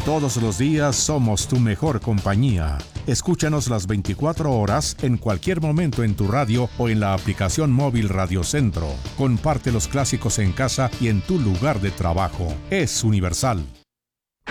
Todos los días somos tu mejor compañía. Escúchanos las 24 horas en cualquier momento en tu radio o en la aplicación móvil Radio Centro. Comparte los clásicos en casa y en tu lugar de trabajo. Es universal.